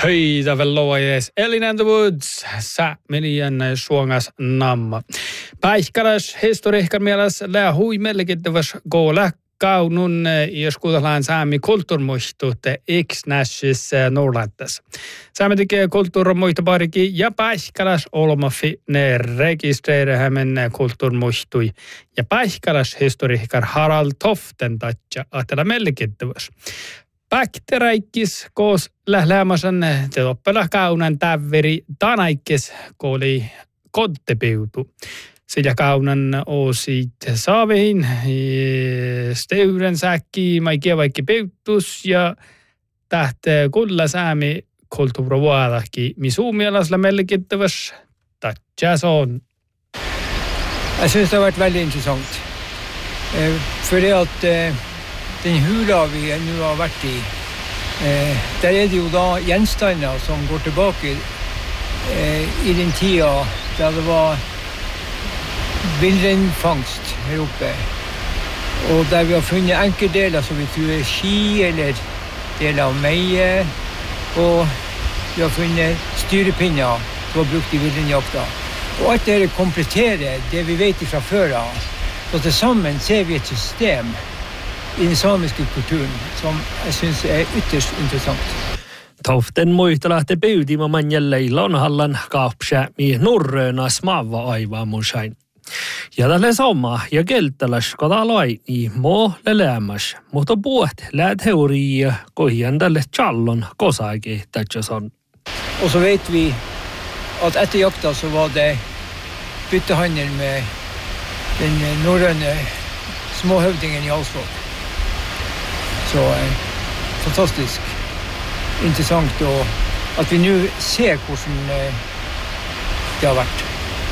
Höjda väl loajes. Elin and the Woods. Minien suongas namma. Päihkäläs historiikar mielessä lää hui merkittäväs goola kaunun jos kuutellaan saami kulttuurmuistuutte X-Nashis Norlantas. Saami tekee kulttuurmuistoparikin ja Päihkäläs olmafi ne registreerihämen kulttuurmuistui. Ja Päihkäläs historiikar Harald Toften tatja atella merkittäväs. Päkteräikkis koos lählämäsen te oppela kaunan täveri tanaikkis kooli kodtepiutu. Sillä kaunan osit saavehin, steyren säkki, maikia vaikki peutus ja tähtä kulla säämi kulttuurvuodahki. Misuumielasla merkittäväs tatjas on. Jag syns det har varit väldigt intressant. För det att den hula vi nu har varit i, där är det ju då gjenstander som går tillbaka i den tida där det var villrennfangst här uppe. Och där vi har funnit enkeldelar som vi tror är ski eller delar av meje. Och vi har funnit styrepinnar som var brukt i villrennjakta. Och allt det här kompletterar det vi vet ifrån förra. Så tillsammans ser vi ett system i den samiska kulturen som jag syns är ytterst intressant. Toften muistelahti pyytimämän jälleen hallan kaapsäämi nurröönä smaava aivaamusain. Ja tälle sama ja keltalas kodalai i mo lelämäs, mutta puhet läät heuria kohian tälle challon kosaki tätsäson. Och så vet vi att efter jakta så var det byttehandel med den norröna småhövdingen i Alsvåg. Så fantastiskt intressant och att vi nu ser hur det har varit.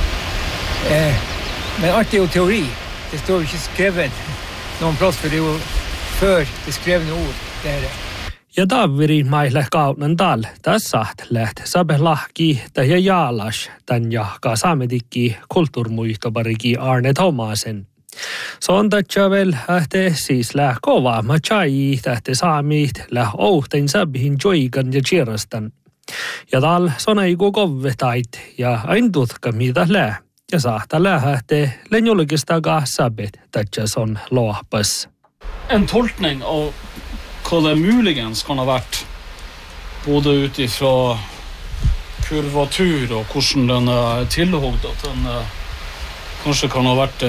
Men allt är ju teori. Det står ju inte skrivet någon plats för det är ju för det skrivna ord. Det är det. Ja taviri maille kaunan tal. Tässä läht sabe lahki ja jaalas tän jahka saametikki kulttuurmuistopariki Arne Thomasen. Se on tätsävel ähte siis läh kova machai tähte saamit läh ohten sabihin joikan ja chirastan. Ja tal sonaiku kovvetait ja aintutka mitä läh. Ja saattaa lähte lenjulkistaga sabit tätsäs on lohpas. En tolkning av vad det muligens kan ha varit både utifrån kurvatur och hvordan den är tillhågd att den kanske kan ha varit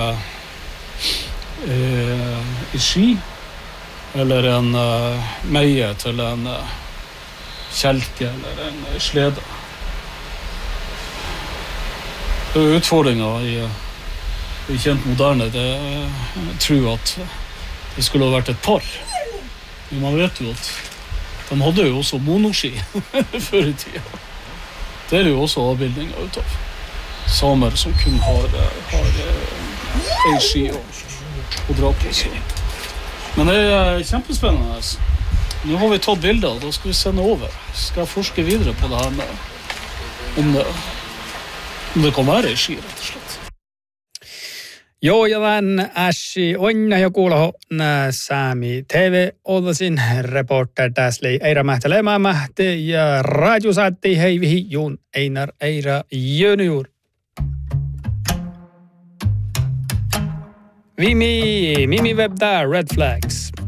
i ski eller en meje till en kälke eller en sleda. Utfordringen i kjent moderne det tror att det skulle ha varit ett par. Men man vet ju att de hade ju också monoski förr i tiden. Det är ju också avbildningar utav samer som kun har ski och dra på sig. Men det är kjempespännande alltså. Nu har vi tagit bilder och då ska vi sända över. Ska forska vidare på det här med om det kommer vara ski rätt och slett. Joo, ja tämän ässi onna ja kuuloho Saami TV ollasin reporter täsli Eira Mähtälä Mähti ja radiosaatti heivihi Jun Einar Eira Junior. Mimi web där, Red Flags.